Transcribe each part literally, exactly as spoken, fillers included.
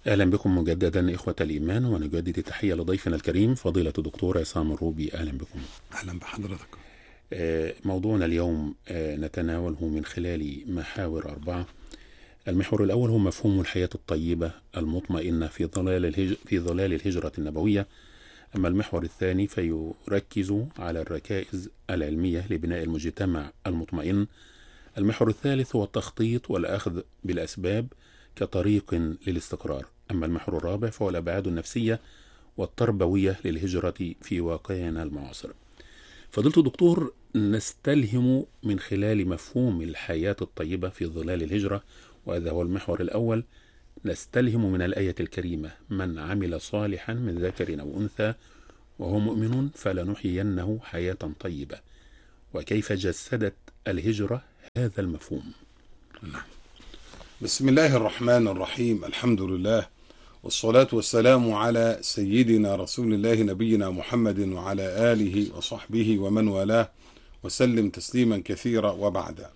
أهلا بكم مجددا إخوة الإيمان، ونجدد التحية لضيفنا الكريم فضيلة الدكتور عصام الروبي. أهلا بكم. أهلا بحضرتك. موضوعنا اليوم نتناوله من خلال محاور أربعة. المحور الأول هو مفهوم الحياة الطيبة المطمئنة في ظلال الهجرة في ظلال الهجرة النبوية. أما المحور الثاني فيركز على الركائز العلمية لبناء المجتمع المطمئن. المحور الثالث هو التخطيط والأخذ بالأسباب كطريق للاستقرار. أما المحور الرابع فهو الأبعاد النفسية والتربوية للهجرة في واقعنا المعاصر. فضلت دكتور، نستلهم من خلال مفهوم الحياة الطيبة في ظلال الهجرة، وهذا هو المحور الأول، نستلهم من الآية الكريمة: من عمل صالحا من ذكر أو أنثى وهو مؤمن فلنحيينه حياة طيبة. وكيف جسدت الهجرة هذا المفهوم؟ بسم الله الرحمن الرحيم. الحمد لله والصلاة والسلام على سيدنا رسول الله نبينا محمد وعلى آله وصحبه ومن والاه وسلم تسليما كثيرا. وبعد،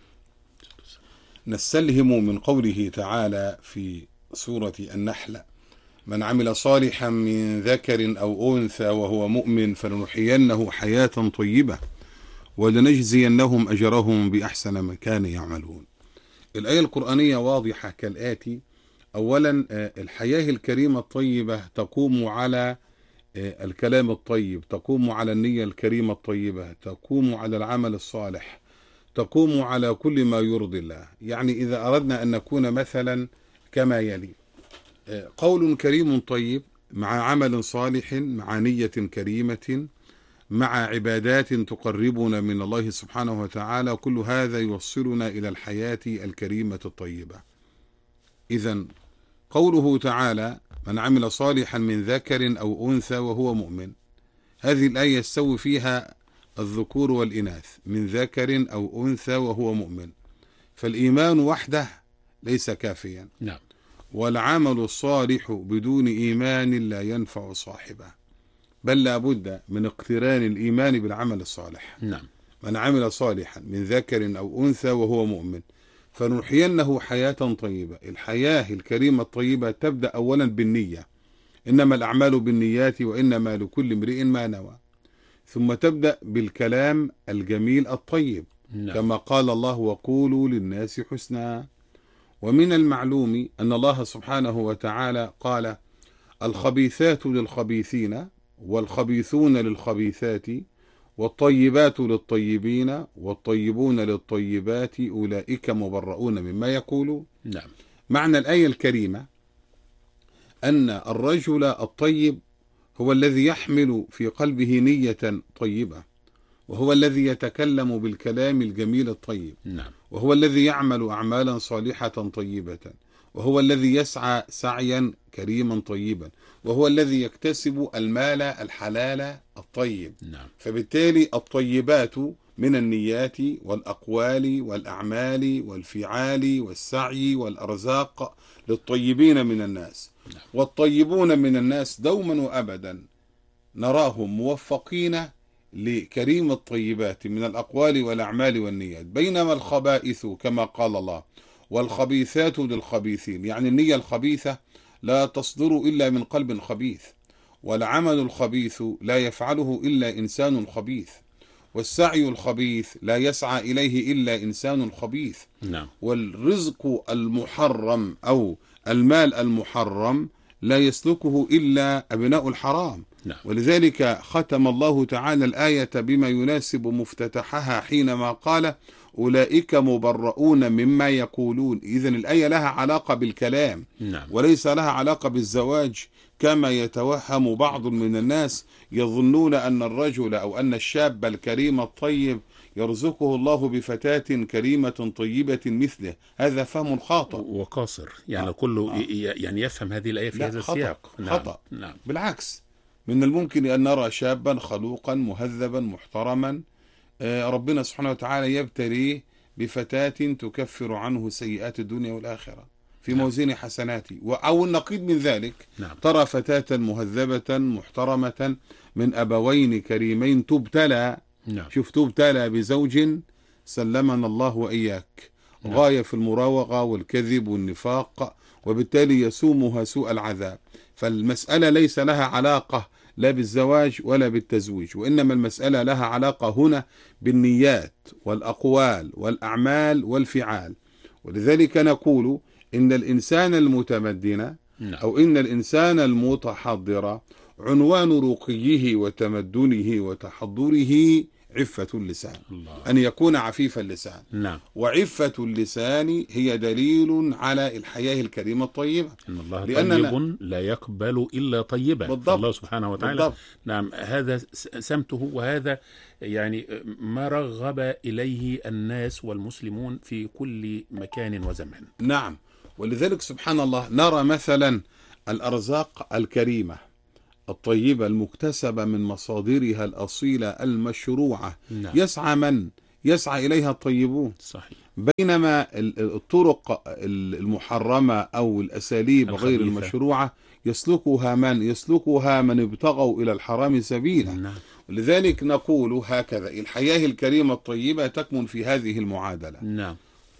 نستلهم من قوله تعالى في سورة النحل: من عمل صالحا من ذكر أو أنثى وهو مؤمن فلنحيينه حياة طيبة ولنجزينهم أجرهم بأحسن ما كانوا يعملون. الآية القرآنية واضحة كالآتي: أولا، الحياة الكريمة الطيبة تقوم على الكلام الطيب، تقوم على النية الكريمة الطيبة، تقوم على العمل الصالح، تقوم على كل ما يرضي الله. يعني إذا أردنا أن نكون مثلا كما يلي: قول كريم طيب مع عمل صالح مع نية كريمة مع عبادات تقربنا من الله سبحانه وتعالى، كل هذا يوصلنا إلى الحياة الكريمة الطيبة. إذن قوله تعالى: من عمل صالحا من ذكر أو أنثى وهو مؤمن، هذه الآية يستوي فيها الذكور والإناث، من ذكر أو أنثى وهو مؤمن. فالإيمان وحده ليس كافيا، نعم. والعمل الصالح بدون إيمان لا ينفع صاحبه، بل لا بد من اقتران الإيمان بالعمل الصالح. نعم. من عمل صالحا من ذكر أو أنثى وهو مؤمن فنحيينه حياة طيبة. الحياة الكريمة الطيبة تبدأ أولا بالنية، إنما الأعمال بالنيات وإنما لكل امرئ ما نوى. ثم تبدأ بالكلام الجميل الطيب، نعم. كما قال الله: وقولوا للناس حسنا. ومن المعلوم أن الله سبحانه وتعالى قال: الخبيثات للخبيثين والخبيثون للخبيثات والطيبات للطيبين والطيبون للطيبات أولئك مبرؤون مما يقولون. نعم. معنى الآية الكريمة أن الرجل الطيب هو الذي يحمل في قلبه نية طيبة، وهو الذي يتكلم بالكلام الجميل الطيب، نعم. وهو الذي يعمل أعمالا صالحة طيبة، وهو الذي يسعى سعيا كريما طيبا، وهو الذي يكتسب المال الحلال الطيب. نعم. فبالتالي الطيبات من النيات والأقوال والأعمال والفعال والسعي والأرزاق للطيبين من الناس. نعم. والطيبون من الناس دوما وأبدا نراهم موفقين لكريم الطيبات من الأقوال والأعمال والنيات، بينما الخبائث كما قال الله: والخبيثات للخبيثين، يعني النية الخبيثة لا تصدر إلا من قلب خبيث، والعمل الخبيث لا يفعله إلا إنسان خبيث، والسعي الخبيث لا يسعى إليه إلا إنسان خبيث. نعم. والرزق المحرم أو المال المحرم لا يسلكه إلا أبناء الحرام. نعم. ولذلك ختم الله تعالى الآية بما يناسب مفتتحها حينما قال: أولئك مبرؤون مما يقولون. إذن الآية لها علاقة بالكلام، نعم. وليس لها علاقة بالزواج كما يتوهم بعض من الناس، يظنون أن الرجل أو أن الشاب الكريم الطيب يرزقه الله بفتاة كريمة طيبة مثله. هذا فهم خاطئ وقاصر، يعني آه. كله آه. يعني يفهم هذه الآية في هذا خطأ. السياق. نعم. خطأ. نعم. بالعكس، من الممكن أن نرى شابا خلوقا مهذبا محترما ربنا سبحانه وتعالى يبتليه بفتاة تكفر عنه سيئات الدنيا والآخرة في نعم. موزين حسناتي. أو النقيض من ذلك: نعم. ترى فتاة مهذبة محترمة من أبوين كريمين تبتلى، نعم. شوف، تبتلى بزوج سلمنا الله وإياك نعم. غاية في المراوغة والكذب والنفاق، وبالتالي يسومها سوء العذاب. فالمسألة ليس لها علاقة لا بالزواج ولا بالتزويج، وإنما المسألة لها علاقة هنا بالنيات والأقوال والأعمال والفعال. ولذلك نقول إن الإنسان المتمدن نعم. أو إن الإنسان المتحضر عنوان رقيه وتمدنه وتحضره عفة اللسان، الله. أن يكون عفيف اللسان. نعم. وعفة اللسان هي دليل على الحياة الكريمة الطيبة، إن الله لأننا طيب لا يقبل إلا طيبا. بالضبط. الله سبحانه وتعالى بالضبط. نعم، هذا سمته، وهذا يعني ما رغب إليه الناس والمسلمون في كل مكان وزمان. نعم. ولذلك سبحان الله نرى مثلا الأرزاق الكريمة الطيبة المكتسبة من مصادرها الأصيلة المشروعة، نعم. يسعى من يسعى إليها الطيبون، صحيح. بينما الطرق المحرمة أو الأساليب غير الخبيثة. المشروعة يسلكها من يسلكها من ابتغوا إلى الحرام سبيلا. نعم. لذلك نقول هكذا: الحياة الكريمة الطيبة تكمن في هذه المعادلة. نعم.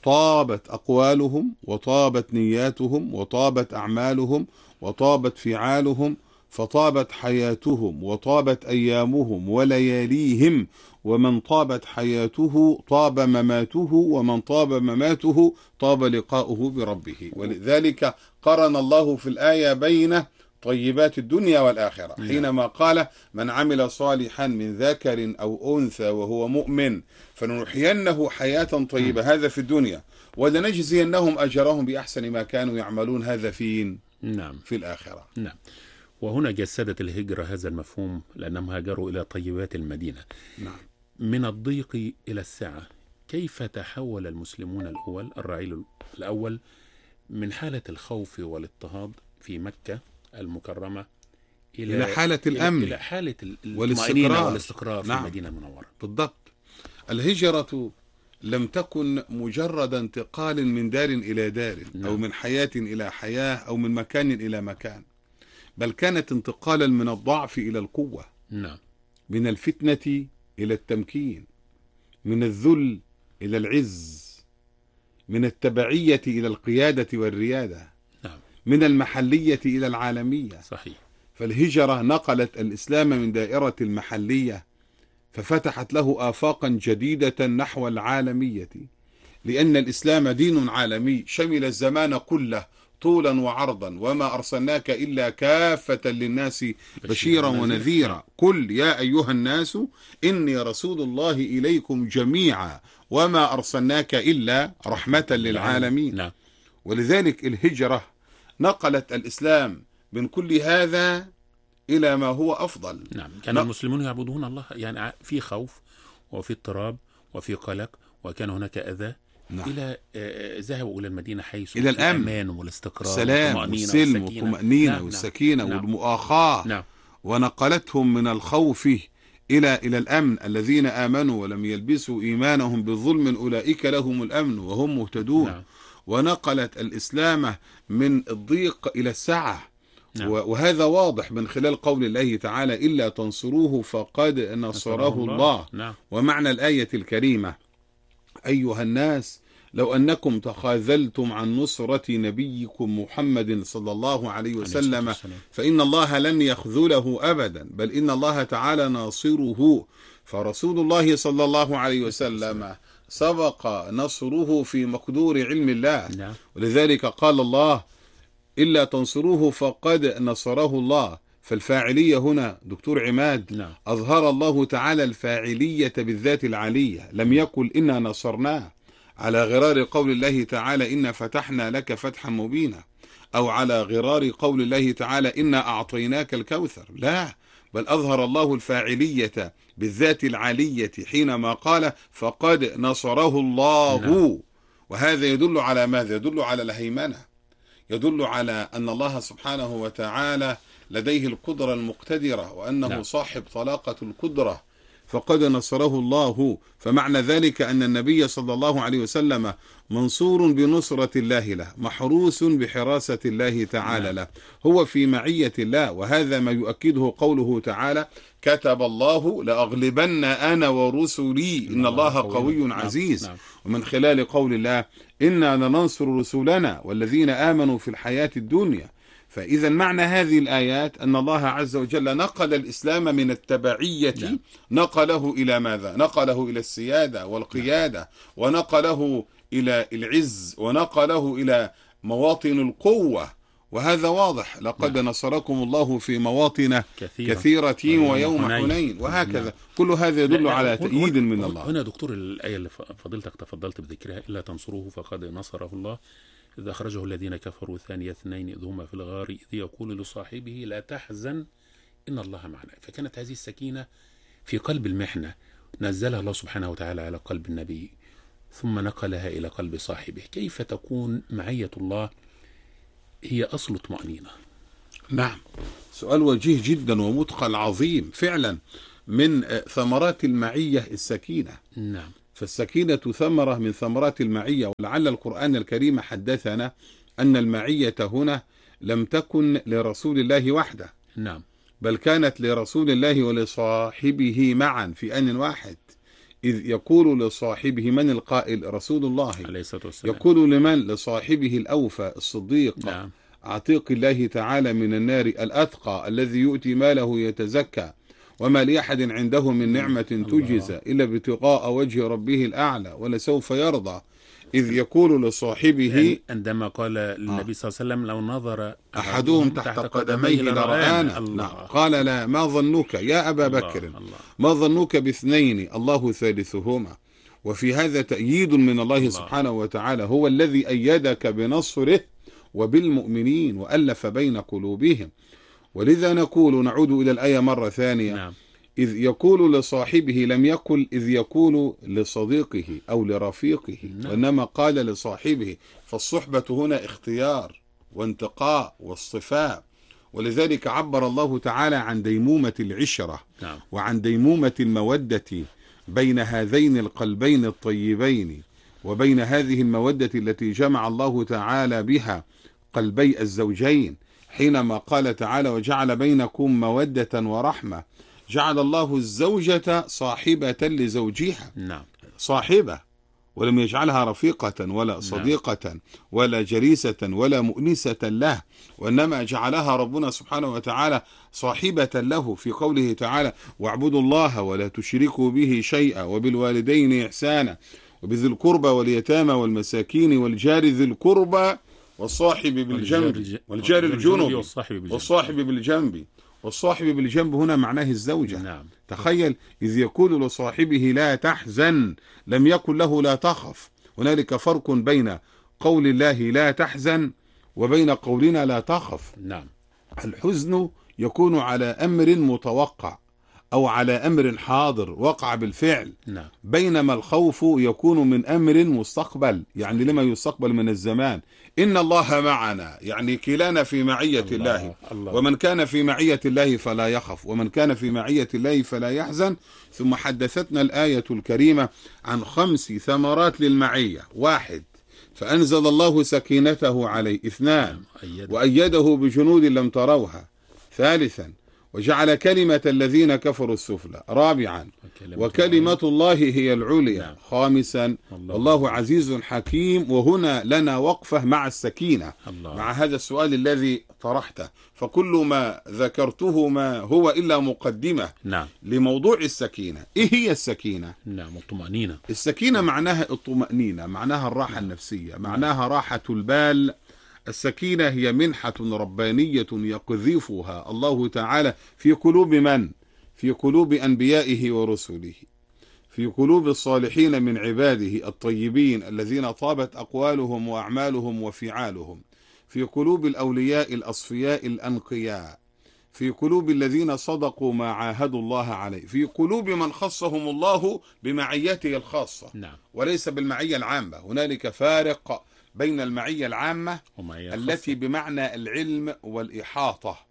طابت أقوالهم وطابت نياتهم وطابت أعمالهم وطابت فعالهم، فطابت حياتهم وطابت أيامهم ولياليهم، ومن طابت حياته طاب مماته، ومن طاب مماته طاب لقاؤه بربه. ولذلك قرن الله في الآية بين طيبات الدنيا والآخرة حينما قال: من عمل صالحا من ذكر أو أنثى وهو مؤمن فنحيينه حياة طيبة، هذا في الدنيا، ولنجزينهم أجرهم بأحسن ما كانوا يعملون، هذا فين؟ نعم. في الآخرة. نعم. وهنا جسدت الهجرة هذا المفهوم، لأنهم هاجروا إلى طيبات المدينة. نعم. من الضيق إلى السعة، كيف تحول المسلمون الأول الرعيل الأول من حالة الخوف والاضطهاد في مكة المكرمة إلى, إلى حالة الأمن، إلى حالة الطمأنينة والاستقرار. والاستقرار في نعم. المدينة المنورة؟ بالضبط. الهجرة لم تكن مجرد انتقال من دار إلى دار، نعم. أو من حياة إلى حياة، أو من مكان إلى مكان، بل كانت انتقالا من الضعف إلى القوة، نعم. من الفتنة إلى التمكين، من الذل إلى العز، من التبعية إلى القيادة والريادة، نعم. من المحلية إلى العالمية. صحيح. فالهجرة نقلت الإسلام من دائرة المحلية ففتحت له آفاقا جديدة نحو العالمية، لأن الإسلام دين عالمي شمل الزمان كله طولا وعرضا، وما أرسلناك إلا كافة للناس بشيرا ونذيرا. قل يا أيها الناس إني رسول الله إليكم جميعا وما أرسلناك إلا رحمة للعالمين. نعم. ولذلك الهجرة نقلت الإسلام من كل هذا إلى ما هو أفضل. نعم. كان لا. المسلمون يعبدون الله يعني في خوف وفي اضطراب وفي قلق، وكان هناك أذى. نعم. إلى ذهبوا إلى المدينة حيث إلى الأمن، الأمان والاستقرار السلام والسلم والطمأنينة نعم. والسكينة نعم. والمؤاخاة نعم. ونقلتهم من الخوف إلى إلى الأمن. الذين آمنوا ولم يلبسوا إيمانهم بالظلم أولئك لهم الأمن وهم مهتدون. نعم. ونقلت الإسلام من الضيق إلى السعة. نعم. وهذا واضح من خلال قول الله تعالى: إلا تنصروه فقد نصره الله, الله. نعم. ومعنى الآية الكريمة: أيها الناس لو أنكم تخاذلتم عن نصرة نبيكم محمد صلى الله عليه وسلم فإن الله لن يخذله أبدا، بل إن الله تعالى ناصره. فرسول الله صلى الله عليه وسلم سبق نصره في مقدور علم الله. ولذلك قال الله: إلا تنصروه فقد نصره الله. فالفاعلية هنا دكتور عماد نعم. أظهر الله تعالى الفاعلية بالذات العالية، لم يقل إنا نصرناه على غرار قول الله تعالى: إنا فتحنا لك فتحا مبينا، أو على غرار قول الله تعالى: إنا أعطيناك الكوثر. لا، بل أظهر الله الفاعلية بالذات العالية حينما قال: فقد نصره الله نعم. وهذا يدل على ماذا؟ يدل على الهيمنة، يدل على أن الله سبحانه وتعالى لديه القدرة المقتدرة، وأنه نعم. صاحب طلاقة القدرة. فقد نصره الله. فمعنى ذلك أن النبي صلى الله عليه وسلم منصور بنصرة الله له، محروس بحراسة الله تعالى له، هو في معية الله. وهذا ما يؤكده قوله تعالى: كتب الله لأغلبن أنا ورسلي إن الله قوي عزيز. ومن خلال قول الله: إنا لننصر رسلنا والذين آمنوا في الحياة الدنيا. فإذا معنى هذه الآيات أن الله عز وجل نقل الإسلام من التبعية، نعم. نقله إلى ماذا؟ نقله إلى السيادة والقيادة، نعم. ونقله إلى العز، ونقله إلى مواطن القوة. وهذا واضح: لقد نعم. نصركم الله في مواطن كثيرة, كثيرة ويوم حنين, حنين. وهكذا، نعم. كل هذا يدل لا على تأييد من الله. هنا دكتور الآية اللي فضلتك تفضلت بذكرها: إلا تنصروه فقد نصره الله إذ أخرجه الذين كفروا ثاني اثنين إذ هما في الغار إذ يقول لصاحبه لا تحزن إن الله معنا. فكانت هذه السكينة في قلب المحنة نزلها الله سبحانه وتعالى على قلب النبي، ثم نقلها إلى قلب صاحبه. كيف تكون معية الله هي أصل طمأنينة؟ نعم، سؤال وجيه جدا ومدخل عظيم فعلا. من ثمرات المعية السكينة. نعم. فالسكينة ثمرة من ثمرات المعية. ولعل القرآن الكريم حدثنا أن المعية هنا لم تكن لرسول الله وحده، نعم، بل كانت لرسول الله ولصاحبه معا في آن واحد. إذ يقول لصاحبه، من القائل؟ رسول الله عليه الصلاة والسلام. يقول لمن؟ لصاحبه الأوفى الصديق، نعم. عتيق الله تعالى من النار، الأتقى الذي يؤتي ماله يتزكى، وما لأحد عنده من نعمة تجزى إلا ابتغاء وجه ربه الأعلى ولسوف يرضى. إذ يقول لصاحبه عندما قال للنبي صلى الله عليه وسلم: لو نظر أحدهم تحت قدميه لرآنا. قال: لا، ما ظنك يا أبا بكر؟ الله. ما ظنك باثنين الله ثالثهما. وفي هذا تأييد من الله, الله سبحانه وتعالى، هو الذي أيدك بنصره وبالمؤمنين وألف بين قلوبهم. ولذا نقول، نعود إلى الآية مرة ثانية، نعم. إذ يقول لصاحبه، لم يقل إذ يقول لصديقه أو لرفيقه، نعم. وإنما قال لصاحبه. فالصحبة هنا اختيار وانتقاء واصطفاء. ولذلك عبر الله تعالى عن ديمومة العشرة، نعم. وعن ديمومة المودة بين هذين القلبين الطيبين، وبين هذه المودة التي جمع الله تعالى بها قلبي الزوجين، حينما قال تعالى: وجعل بينكم مودة ورحمة. جعل الله الزوجة صاحبة لزوجها، نعم. صاحبة، ولم يجعلها رفيقة ولا صديقة، نعم. ولا جليسة ولا مؤنسة له، وإنما جعلها ربنا سبحانه وتعالى صاحبة له في قوله تعالى: واعبدوا الله ولا تشركوا به شيئا وبالوالدين إحسانا وبذي القربى واليتامى والمساكين والجار ذي القربى والصاحب بالجنب والجار الجنب والصاحب بالجنب. والصاحب بالجنب هنا معناه الزوجة، نعم. تخيل: إذ يقول لصاحبه لا تحزن، لم يقل له لا تخف. هنالك فرق بين قول الله لا تحزن وبين قولنا لا تخف. نعم. الحزن يكون على أمر متوقع أو على أمر حاضر وقع بالفعل، نعم. بينما الخوف يكون من أمر مستقبل، يعني لما يستقبل من الزمان. إن الله معنا، يعني كلانا في معية الله, الله. الله. ومن كان في معية الله فلا يخف، ومن كان في معية الله فلا يحزن. ثم حدثتنا الآية الكريمة عن خمس ثمرات للمعية. واحد: فأنزل الله سكينته عليه. اثنان: وأيده بجنود لم تروها. ثالثا: وجعل كلمة الذين كفروا السفلى. رابعا: وكلمة الله هي العليا. نعم. خامسا: والله عزيز حكيم. وهنا لنا وقفة مع السكينة، الله. مع هذا السؤال الذي طرحته. فكل ما ذكرته ما هو إلا مقدمة، نعم. لموضوع السكينة. إيه هي السكينة؟ نعم، الطمأنينة. السكينة معناها الطمأنينة، معناها الراحة، نعم. النفسية، معناها راحة البال. السكينة هي منحة ربانية يقذفها الله تعالى في قلوب من؟ في قلوب أنبيائه ورسله، في قلوب الصالحين من عباده الطيبين الذين طابت أقوالهم وأعمالهم وفعالهم، في قلوب الأولياء الأصفياء الأنقياء، في قلوب الذين صدقوا ما عاهدوا الله عليه، في قلوب من خصهم الله بمعيته الخاصة، نعم. وليس بالمعية العامة. هنالك فارق بين المعية العامة التي بمعنى العلم والإحاطة،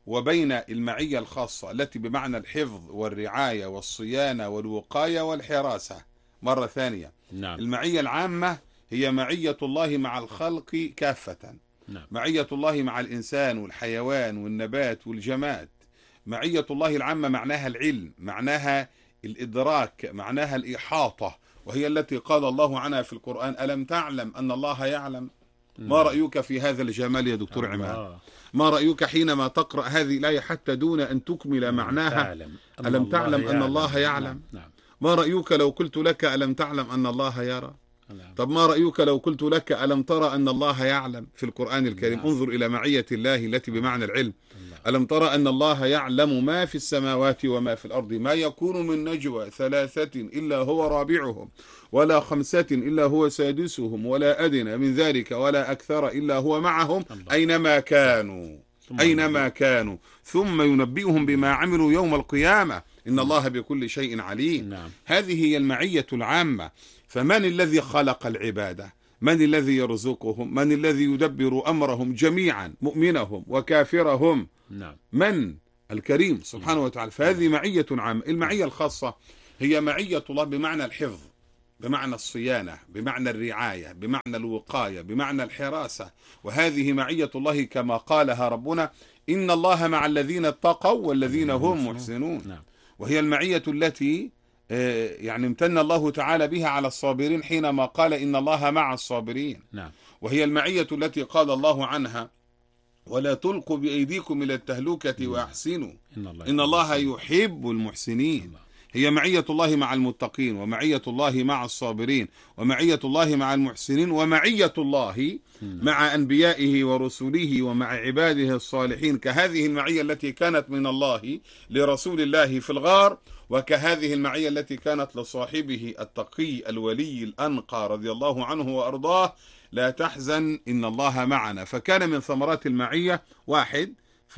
وبين المعية الخاصة التي بمعنى الحفظ والرعاية والصيانة والوقاية والحراسة. مرة ثانية، نعم. المعية العامة هي معية الله مع الخلق كافة، نعم. معية الله مع الإنسان والحيوان والنبات والجماد. معية الله العامة معناها العلم، معناها الإدراك، معناها الإحاطة، وهي التي قال الله عنها في القرآن: ألم تعلم أن الله يعلم؟ ما رأيك في هذا الجمال يا دكتور عماد؟ ما رأيك حينما تقرأ هذه الآية حتى دون أن تكمل معناها؟ ألم تعلم أن الله يعلم؟ ما رأيك لو قلت لك ألم تعلم أن الله يرى؟ طب ما رأيك لو قلت لك ألم ترى أن الله يعلم؟ في القرآن الكريم انظر إلى معية الله التي بمعنى العلم. ألم ترى أن الله يعلم ما في السماوات وما في الأرض، ما يكون من نجوى ثلاثة إلا هو رابعهم، ولا خمسة إلا هو سادسهم، ولا أدنى من ذلك ولا أكثر إلا هو معهم أينما كانوا أينما كانوا ثم ينبئهم بما عملوا يوم القيامة إن الله بكل شيء عليم. نعم. هذه هي المعية العامة. فمن الذي خلق العبادة؟ من الذي يرزقهم؟ من الذي يدبر أمرهم جميعا، مؤمنهم وكافرهم؟ نعم. من؟ الكريم سبحانه وتعالى. فهذه معية عامة. المعية الخاصة هي معية الله بمعنى الحفظ، بمعنى الصيانة، بمعنى الرعاية، بمعنى الوقاية، بمعنى الحراسة. وهذه معية الله كما قالها ربنا: إن الله مع الذين اتقوا والذين هم محسنون. نعم. وهي المعية التي يعني امتن الله تعالى بها على الصابرين حينما قال إن الله مع الصابرين. نعم. وهي المعية التي قال الله عنها: ولا تلقوا بأيديكم إلى التهلكة وأحسنوا إن الله, إن الله يحب المحسنين. الله. هي معية الله مع المتقين، ومعية الله مع الصابرين، ومعية الله مع المحسنين، ومعية الله مع أنبيائه ورسله ومع عباده الصالحين، كهذه المعية التي كانت من الله لرسول الله في الغار، وكهذه المعية التي كانت لصاحبه التقي الولي الأنقى رضي الله عنه وأرضاه: لا تحزن إن الله معنا. فكان من ثمرات المعية: واحد،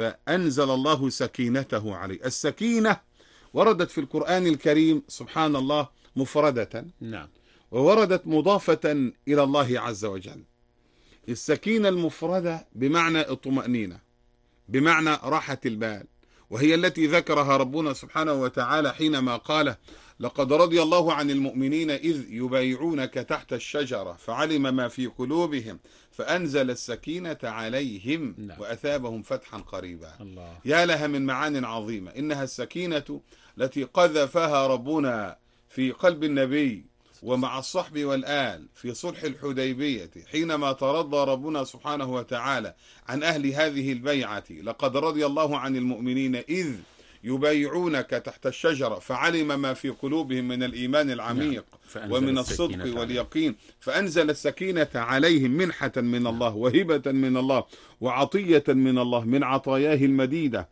فأنزل الله سكينته عليه. السكينة وردت في القرآن الكريم سبحان الله مفردة، نعم، ووردت مضافة إلى الله عز وجل. السكينة المفردة بمعنى الطمأنينة، بمعنى راحة البال، وهي التي ذكرها ربنا سبحانه وتعالى حينما قال: لقد رضي الله عن المؤمنين إذ يبايعونك تحت الشجرة فعلم ما في قلوبهم فأنزل السكينة عليهم وأثابهم فتحا قريبا. الله. يا لها من معان عظيمة. إنها السكينة التي قذفها ربنا في قلب النبي ومع الصحب والآل في صلح الحديبية، حينما ترضى ربنا سبحانه وتعالى عن أهل هذه البيعة: لقد رضي الله عن المؤمنين إذ يبايعونك تحت الشجرة فعلم ما في قلوبهم من الإيمان العميق ومن الصدق واليقين فأنزل السكينة عليهم منحة من الله وهبة من الله وعطية من الله من عطاياه المديدة.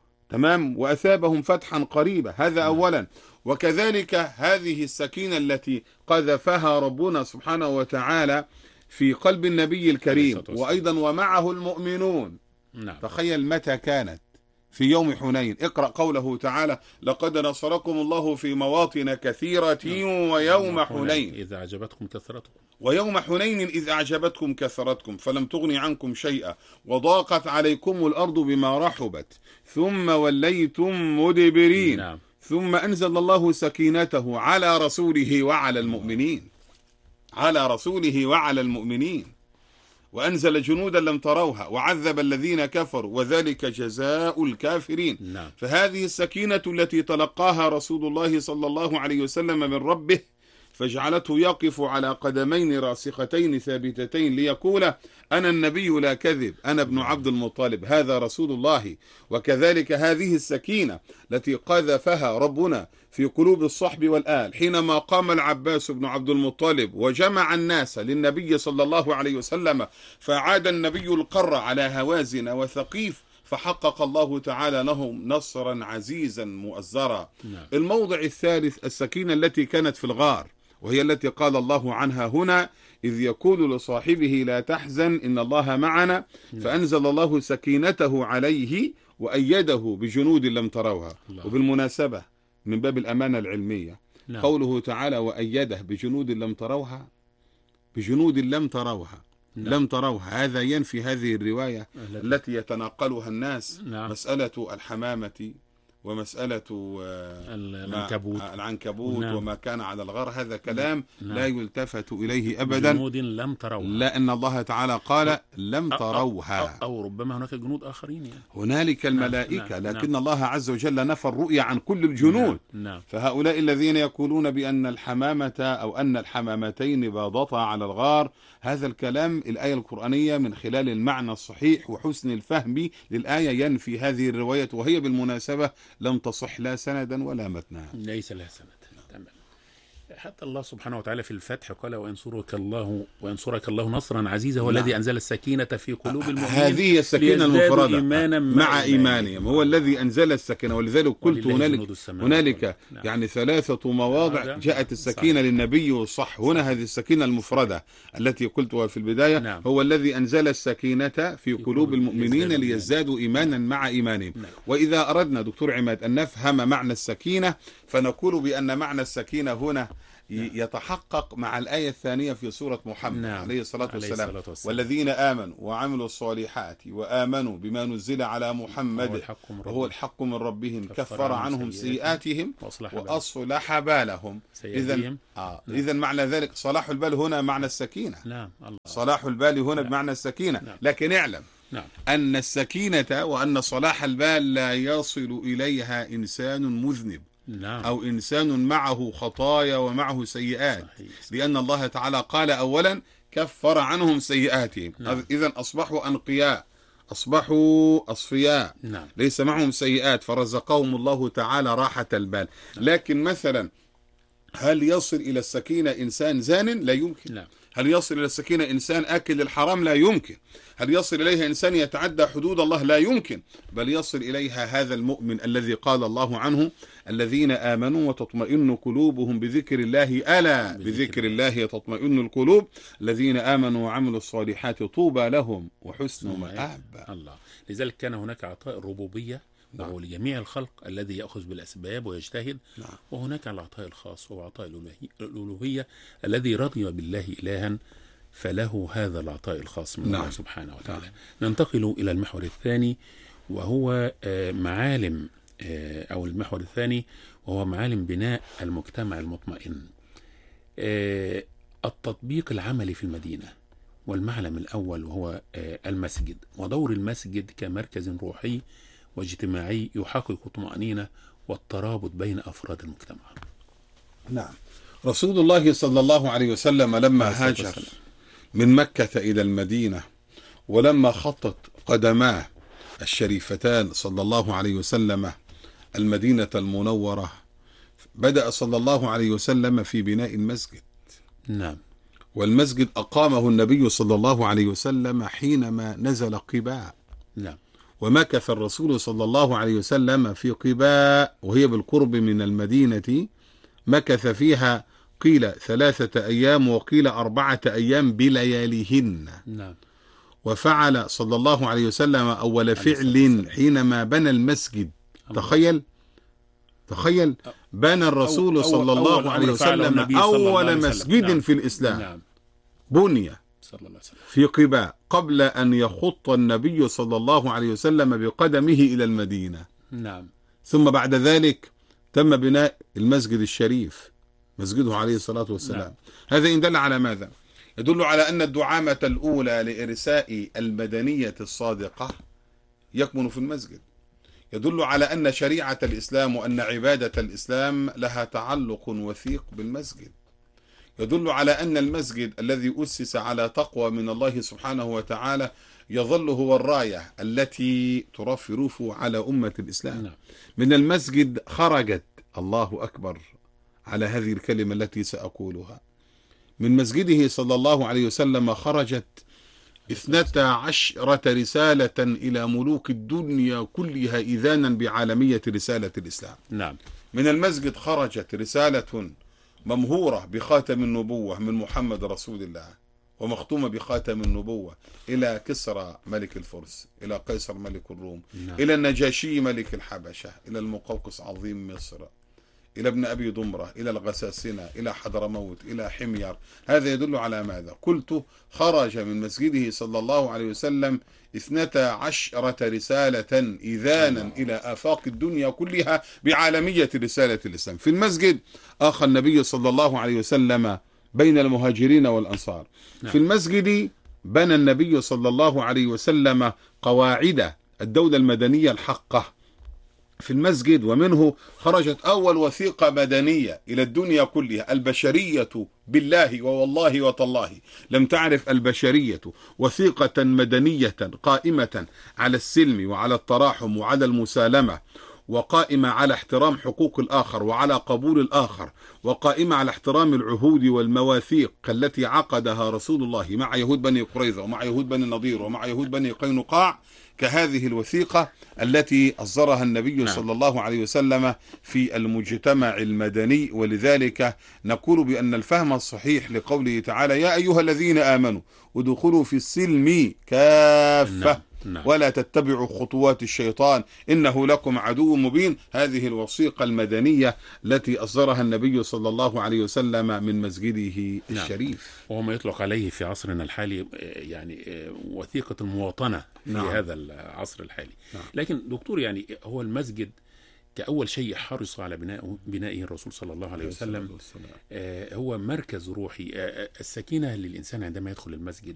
تمام. وأثابهم فتحا قريبا. هذا أولا. وكذلك هذه السكينة التي قذفها ربنا سبحانه وتعالى في قلب النبي الكريم وأيضا ومعه المؤمنون. نعم. تخيل متى كانت؟ في يوم حنين. اقرأ قوله تعالى: لقد نصركم الله في مواطن كثيرة ويوم حنين إذ أعجبتكم كثرتكم ويوم حنين إذ أعجبتكم كثرتكم فلم تغن عنكم شيئا وضاقت عليكم الأرض بما رحبت ثم وليتم مدبرين. نعم. ثم أنزل الله سكينته على رسوله وعلى المؤمنين على رسوله وعلى المؤمنين وأنزل جنودا لم تروها وعذب الذين كفروا وذلك جزاء الكافرين. نعم. فهذه السكينة التي تلقاها رسول الله صلى الله عليه وسلم من ربه فجعلته يقف على قدمين راسختين ثابتتين ليقول: أنا النبي لا كذب، أنا ابن عبد المطلب، هذا رسول الله. وكذلك هذه السكينة التي قذفها ربنا في قلوب الصحب والآل حينما قام العباس بن عبد المطلب وجمع الناس للنبي صلى الله عليه وسلم فعاد النبي القر على هوازن وثقيف فحقق الله تعالى لهم نصرا عزيزا مؤزرا. نعم. الموضع الثالث السكينة التي كانت في الغار، وهي التي قال الله عنها هنا: إذ يقول لصاحبه لا تحزن إن الله معنا. فأنزل الله سكينته عليه وأيده بجنود لم تروها. الله. وبالمناسبة من باب الأمانة العلمية، نعم. قوله تعالى وأيده بجنود لم تروها، بجنود لم تروها، نعم. لم تروها، هذا ينفي هذه الرواية التي- التي يتناقلها الناس. نعم. مسألة الحمامة ومسألة ال- ما- العنكبوت. العنكبوت نعم. وما كان على الغار، هذا كلام نعم. لا يلتفت إليه أبدا، جنود لم تروها. لأن الله تعالى قال لم أو- أو- تروها. أو, أو ربما هناك جنود آخرين يعني. هنالك الملائكة، نعم. لكن الله عز وجل نفى الرؤيا عن كل الجنود. نعم. نعم. فهؤلاء الذين يقولون بأن الحمامة أو أن الحمامتين باضتا على الغار، هذا الكلام الآية القرآنية من خلال المعنى الصحيح وحسن الفهم للآية ينفي هذه الرواية، وهي بالمناسبة لم تصح لا سندا ولا متنا. ليس لها سند. تمام. حتى الله سبحانه وتعالى في الفتح قال وينصرك الله وينصرك الله نصرا عزيزا، هو نعم. الذي أنزل السكينة في قلوب المؤمنين هذه السكينة ليزدادوا المفردة إيمانا مع, مع إيمانهم. إيمانهم، هو الذي أنزل السكينة. ولذلك قلت ولله هنالك جنود السماوات هنالك والأرض. نعم. يعني ثلاثة مواضع نعم. جاءت السكينة صحيح. للنبي، صح. هنا هذه السكينة المفردة التي قلتها في البداية. نعم. هو الذي أنزل السكينة في قلوب المؤمنين ليزدادوا ليزدادوا إيمانا مع إيمانهم. نعم. وإذا أردنا دكتور عماد أن نفهم معنى السكينة، فنقول بأن معنى السكينة هنا يتحقق مع الآية الثانية في سورة محمد نعم. عليه الصلاة عليه والسلام. الصلاة والسلام. والذين آمنوا وعملوا الصالحات وآمنوا بما نزل على محمد وهو الحق من وهو الحق من ربهم كفر كفر عنهم عنهم سيئاتهم سيئاتهم وأصلح بالهم. وأصلح بالهم. إذا سيهديهم. آه. نعم. إذا معنى ذلك صلاح البال هنا معنى السكينة. نعم. الله. صلاح البال هنا نعم. بمعنى السكينة. نعم. لكن اعلم نعم. أن السكينة وأن صلاح البال لا يصل إليها إنسان مذنب نعم. أو إنسان معه خطايا ومعه سيئات. صحيح. لأن الله تعالى قال أولا كفر عنهم سيئاتهم. نعم. إذن أصبحوا أنقياء، أصبحوا أصفياء، نعم. ليس معهم سيئات، فرزقهم الله تعالى راحة البال. لكن مثلا هل يصل إلى السكينة إنسان زان؟ لا يمكن. نعم. هل يصل إلى السكينة إنسان آكل الحرام؟ لا يمكن. هل يصل إليها إنسان يتعدى حدود الله؟ لا يمكن. بل يصل إليها هذا المؤمن الذي قال الله عنه الذين آمنوا وتطمئن قلوبهم بذكر الله، ألا بذكر الله تطمئن القلوب، الذين آمنوا وعملوا الصالحات طوبى لهم وحسن مآب. الله. لذلك كان هناك عطاء الربوبية نعم. وهو لجميع الخلق الذي يأخذ بالأسباب ويجتهد. نعم. وهناك العطاء الخاص وهو عطاء الألوهية الذي رضي بالله إلها فله هذا العطاء الخاص من نعم. الله سبحانه وتعالى. ننتقل إلى المحور الثاني وهو معالم أو المحور الثاني وهو معالم بناء المجتمع المطمئن. التطبيق العملي في المدينة، والمعلم الأول وهو المسجد ودور المسجد كمركز روحي واجتماعي يحقق الطمأنينة والترابط بين أفراد المجتمع. نعم. رسول الله صلى الله عليه وسلم لما هاجر من مكة إلى المدينة، ولما خطت قدماه الشريفتان صلى الله عليه وسلم المدينة المنورة، بدأ صلى الله عليه وسلم في بناء المسجد. نعم. والمسجد أقامه النبي صلى الله عليه وسلم حينما نزل قباء. نعم. ومكث الرسول صلى الله عليه وسلم في قباء وهي بالقرب من المدينة، مكث فيها قيل ثلاثة أيام وقيل أربعة أيام بلياليهن. نعم. وفعل صلى الله عليه وسلم أول فعل حينما بنى المسجد. تخيل تخيل بنى الرسول صلى الله عليه وسلم أول مسجد في الإسلام. نعم. بني صلى الله عليه وسلم في قباء قبل أن يخط النبي صلى الله عليه وسلم بقدمه إلى المدينة. نعم. ثم بعد ذلك تم بناء المسجد الشريف، مسجده عليه الصلاة والسلام. نعم. هذا إن دل على ماذا؟ يدل على أن الدعامة الأولى لإرساء المدنية الصادقة يكمن في المسجد. يدل على أن شريعة الإسلام وأن عبادة الإسلام لها تعلق وثيق بالمسجد. يدل على أن المسجد الذي أسس على تقوى من الله سبحانه وتعالى يظل هو الراية التي ترفرف على أمة الإسلام. نعم. من المسجد خرجت، الله أكبر على هذه الكلمة التي سأقولها، من مسجده صلى الله عليه وسلم خرجت اثنتا عشرة رسالة إلى ملوك الدنيا كلها إذانا بعالمية رسالة الإسلام. نعم. من المسجد خرجت رسالة ممهورة بخاتم النبوة من محمد رسول الله، ومختومة بخاتم النبوة إلى كسرى ملك الفرس، إلى قيصر ملك الروم، نعم. إلى النجاشي ملك الحبشة، إلى المقوقس عظيم مصر، إلى ابن أبي ضمرة، إلى الغساسنة، إلى حضرموت، إلى حمير. هذا يدل على ماذا؟ قلت خرج من مسجده صلى الله عليه وسلم اثنتا عشرة رسالة إذانا إلى آفاق الدنيا كلها بعالمية رسالة الإسلام. في المسجد آخى النبي صلى الله عليه وسلم بين المهاجرين والأنصار. في المسجد بنى النبي صلى الله عليه وسلم قواعد الدولة المدنية الحقة في المسجد، ومنه خرجت أول وثيقة مدنية إلى الدنيا كلها. البشرية بالله ووالله وتالله لم تعرف البشرية وثيقة مدنية قائمة على السلم وعلى التراحم وعلى المسالمة، وقائمة على احترام حقوق الآخر وعلى قبول الآخر، وقائمة على احترام العهود والمواثيق التي عقدها رسول الله مع يهود بني قريظة ومع يهود بني النضير ومع يهود بني قينقاع، كهذه الوثيقة التي أصدرها النبي صلى الله عليه وسلم في المجتمع المدني. ولذلك نقول بأن الفهم الصحيح لقوله تعالى: يا أيها الذين آمنوا ادخلوا في السلم كافة ولا تتبعوا خطوات الشيطان إنه لكم عدو مبين. هذه الوثيقة المدنية التي أصدرها النبي صلى الله عليه وسلم من مسجده الشريف، وهو ما يطلق عليه في عصرنا الحالي يعني وثيقة المواطنة في نعم. هذا العصر الحالي. نعم. لكن دكتور، يعني هو المسجد كأول شيء حرص على بناء بنائه الرسول صلى الله عليه وسلم، آه هو مركز روحي. آه السكينة للإنسان عندما يدخل المسجد